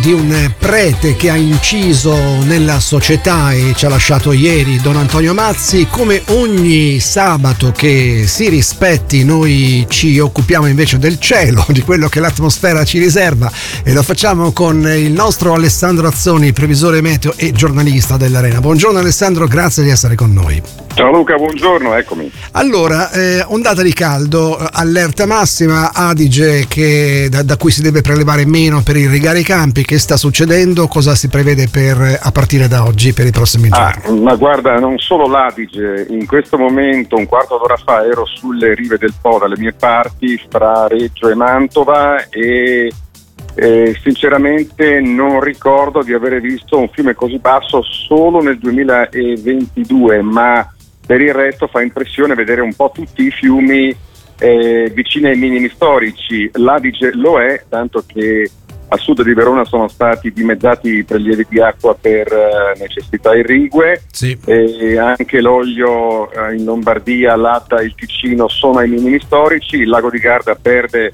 Di un prete che ha inciso nella società e ci ha lasciato ieri, Don Antonio Mazzi. Come ogni sabato che si rispetti, noi ci occupiamo invece del cielo, di quello che l'atmosfera ci riserva, e lo facciamo con il nostro Alessandro Azzoni, previsore meteo e giornalista dell'Arena. Buongiorno Alessandro, grazie di essere con noi. Ciao Luca, buongiorno, eccomi. Allora, ondata di caldo, allerta massima, Adige che da cui si deve prelevare meno per irrigare i campi. Che sta succedendo? Cosa si prevede a partire da oggi per i prossimi giorni? Ma guarda, non solo l'Adige, in questo momento, un quarto d'ora fa, ero sulle rive del Po dalle mie parti, fra Reggio e Mantova, e sinceramente non ricordo di avere visto un fiume così basso solo nel 2022, ma per il resto fa impressione vedere un po' tutti i fiumi vicini ai minimi storici. L'Adige lo è, tanto che a sud di Verona sono stati dimezzati i prelievi di acqua per necessità irrigue, sì. E anche l'Oglio in Lombardia, l'Adda, il Ticino sono ai minimi storici. Il lago di Garda perde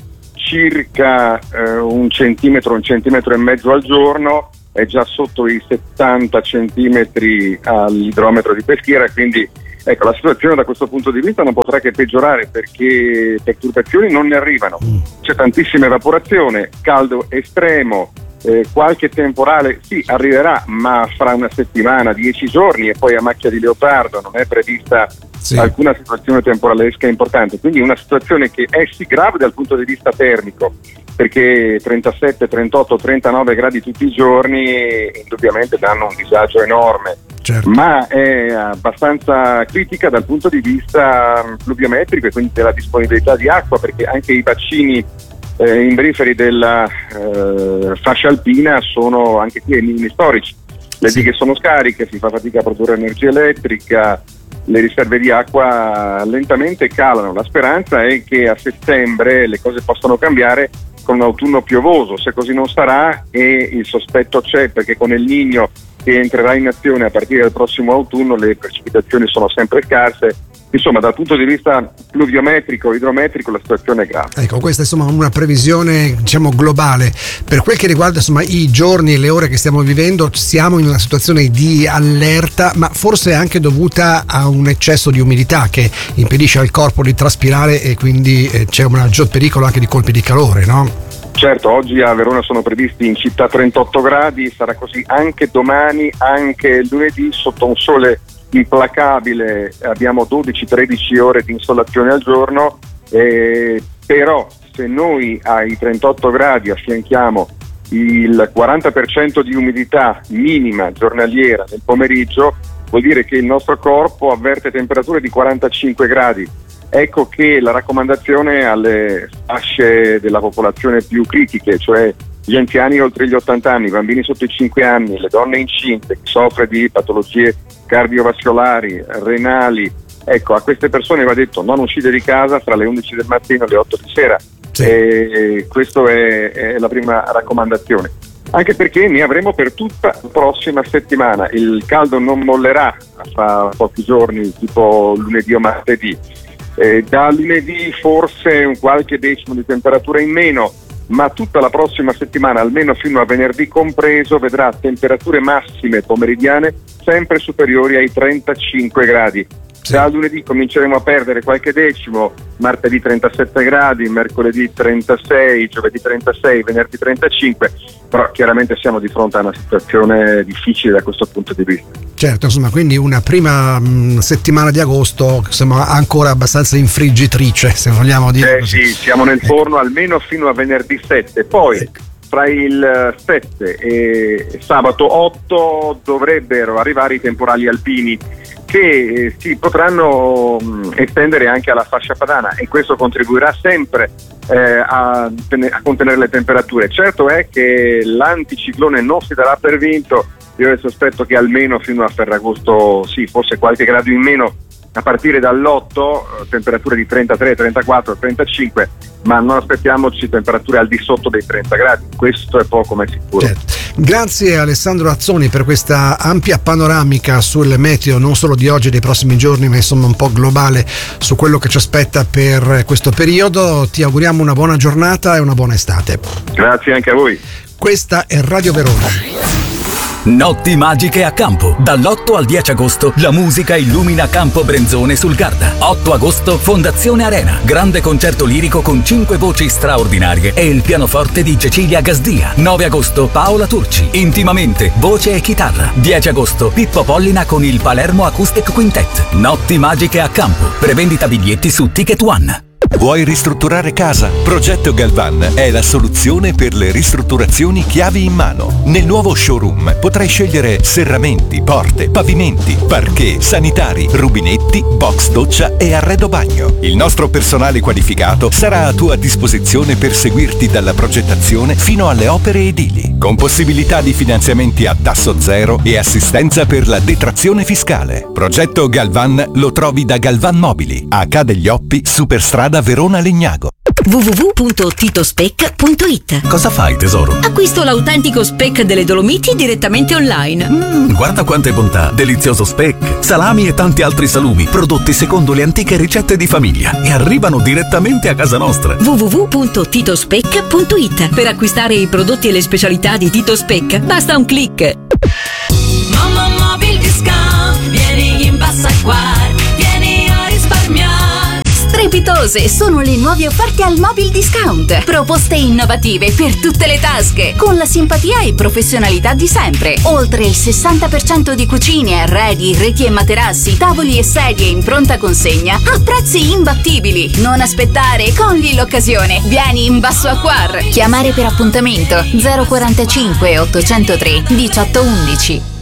circa un centimetro e mezzo al giorno, è già sotto i 70 centimetri all'idrometro di Peschiera, quindi ecco, la situazione da questo punto di vista non potrà che peggiorare, perché perturbazioni non ne arrivano. C'è tantissima evaporazione, caldo estremo, qualche temporale sì arriverà, ma fra una settimana, 10 giorni, e poi a macchia di leopardo non è prevista alcuna situazione temporalesca importante, quindi una situazione che è sì grave dal punto di vista termico, perché 37, 38, 39 gradi tutti i giorni indubbiamente danno un disagio enorme. Certo. Ma è abbastanza critica dal punto di vista pluviometrico e quindi della disponibilità di acqua, perché anche i bacini imbriferi della fascia alpina sono anche qui ai minimi storici. Le dighe sono scariche, si fa fatica a produrre energia elettrica, le riserve di acqua lentamente calano. La speranza è che a settembre le cose possano cambiare con un autunno piovoso. Se così non sarà, e il sospetto c'è, perché con El Niño che entrerà in azione a partire dal prossimo autunno le precipitazioni sono sempre scarse. Insomma, dal punto di vista pluviometrico, idrometrico, la situazione è grave. Ecco, questa è insomma una previsione, diciamo, globale. Per quel che riguarda insomma i giorni e le ore che stiamo vivendo, siamo in una situazione di allerta, ma forse anche dovuta a un eccesso di umidità che impedisce al corpo di traspirare, e quindi c'è un maggior pericolo anche di colpi di calore, no? Certo, oggi a Verona sono previsti in città 38 gradi, sarà così anche domani, anche lunedì, sotto un sole implacabile. Abbiamo 12-13 ore di insolazione al giorno, però se noi ai 38 gradi affianchiamo il 40% di umidità minima giornaliera nel pomeriggio, vuol dire che il nostro corpo avverte temperature di 45 gradi. Ecco che la raccomandazione alle fasce della popolazione più critiche, cioè gli anziani oltre gli 80 anni, i bambini sotto i 5 anni, le donne incinte, chi soffre di patologie cardiovascolari, renali, ecco, a queste persone va detto non uscite di casa fra le 11 del mattino e le 8 di sera. Sì. E questa è la prima raccomandazione, anche perché ne avremo per tutta la prossima settimana. Il caldo non mollerà fra pochi giorni, tipo lunedì o martedì. Da lunedì forse un qualche decimo di temperatura in meno, ma tutta la prossima settimana, almeno fino a venerdì compreso, vedrà temperature massime pomeridiane sempre superiori ai 35 gradi. Da lunedì cominceremo a perdere qualche decimo, martedì 37 gradi, mercoledì 36, giovedì 36, venerdì 35, però chiaramente siamo di fronte a una situazione difficile da questo punto di vista. Certo, insomma, quindi una prima settimana di agosto, insomma, ancora abbastanza infriggitrice, se vogliamo dire così. Sì, siamo nel forno almeno fino a venerdì 7, poi fra il 7 e sabato 8 dovrebbero arrivare i temporali alpini, che si potranno estendere anche alla fascia padana, e questo contribuirà sempre a contenere le temperature. Certo è che l'anticiclone non si darà per vinto. Io ho il sospetto che almeno fino a Ferragosto forse qualche grado in meno a partire dall'8, temperature di 33, 34, 35, ma non aspettiamoci temperature al di sotto dei 30 gradi, questo è poco ma è sicuro. Certo. Grazie Alessandro Azzoni per questa ampia panoramica sul meteo, non solo di oggi e dei prossimi giorni, ma insomma un po' globale su quello che ci aspetta per questo periodo. Ti auguriamo una buona giornata e una buona estate. Grazie anche a voi. Questa è Radio Verona. Notti magiche a Campo. Dall'8 al 10 agosto la musica illumina Campo Brenzone sul Garda. 8 agosto Fondazione Arena. Grande concerto lirico con 5 voci straordinarie e il pianoforte di Cecilia Gasdia. 9 agosto Paola Turci. Intimamente, voce e chitarra. 10 agosto Pippo Pollina con il Palermo Acoustic Quintet. Notti magiche a Campo. Prevendita biglietti su Ticket One. Vuoi ristrutturare casa? Progetto Galvan è la soluzione per le ristrutturazioni chiavi in mano. Nel nuovo showroom potrai scegliere serramenti, porte, pavimenti, parquet, sanitari, rubinetti, box doccia e arredo bagno. Il nostro personale qualificato sarà a tua disposizione per seguirti dalla progettazione fino alle opere edili, con possibilità di finanziamenti a tasso zero e assistenza per la detrazione fiscale. Progetto Galvan lo trovi da Galvan Mobili, a Ca' degli Oppi, Superstrada Verona Legnago. www.titospec.it. Cosa fai, tesoro? Acquisto l'autentico speck delle Dolomiti direttamente online. Guarda quante bontà! Delizioso speck, salami e tanti altri salumi, prodotti secondo le antiche ricette di famiglia e arrivano direttamente a casa nostra. www.titospec.it. Per acquistare i prodotti e le specialità di Tito Speck basta un click. Mamma Mobil Discount, vieni in Bassa Acquar, vieni a risparmiare. Strepitose sono le nuove offerte al Mobil Discount. Proposte innovative per tutte le tasche, con la simpatia e professionalità di sempre. Oltre il 60% di cucine, arredi, reti e materassi, tavoli e sedie in pronta consegna a prezzi imbattibili. Non aspettare, cogli l'occasione. Vieni in Basso Acquar. Chiamare per appuntamento 045 803 1811.